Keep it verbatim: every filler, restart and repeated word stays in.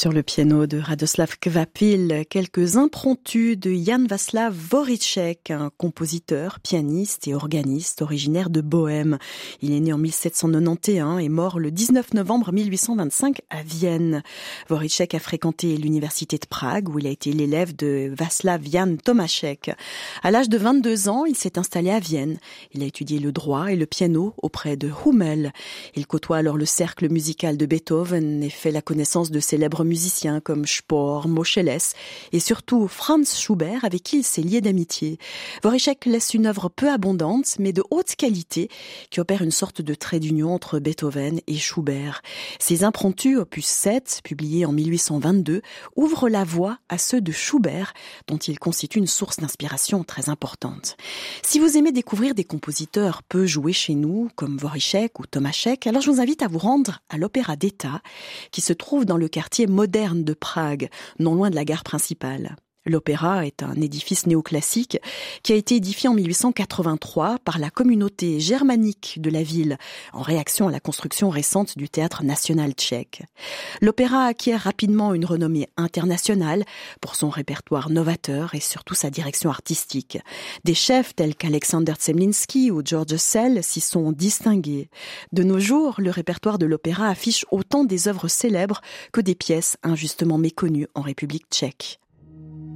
Sur le piano de Radoslav Kvapil, quelques impromptus de Jan Václav Dvořáček, un compositeur, pianiste et organiste originaire de Bohême. Il est né en mille sept cent quatre-vingt-onze et mort le dix-neuf novembre mille huit cent vingt-cinq à Vienne. Dvořáček a fréquenté l'université de Prague où il a été l'élève de Václav Jan Tomášek. À l'âge de vingt-deux ans, il s'est installé à Vienne. Il a étudié le droit et le piano auprès de Hummel. Il côtoie alors le cercle musical de Beethoven et fait la connaissance de célèbres musiciens comme Spohr, Moscheles et surtout Franz Schubert avec qui il s'est lié d'amitié. Dvořáček laisse une œuvre peu abondante mais de haute qualité qui opère une sorte de trait d'union entre Beethoven et Schubert. Ses impromptus, opus sept, publiés en mille huit cent vingt-deux, ouvrent la voie à ceux de Schubert dont il constitue une source d'inspiration très importante. Si vous aimez découvrir des compositeurs peu joués chez nous comme Dvořáček ou Tomášek, alors je vous invite à vous rendre à l'Opéra d'État qui se trouve dans le quartier moderne de Prague, non loin de la gare principale. L'opéra est un édifice néoclassique qui a été édifié en mille huit cent quatre-vingt-trois par la communauté germanique de la ville en réaction à la construction récente du théâtre national tchèque. L'opéra acquiert rapidement une renommée internationale pour son répertoire novateur et surtout sa direction artistique. Des chefs tels qu'Alexander Zemlinsky ou George Szell s'y sont distingués. De nos jours, le répertoire de l'opéra affiche autant des œuvres célèbres que des pièces injustement méconnues en République tchèque.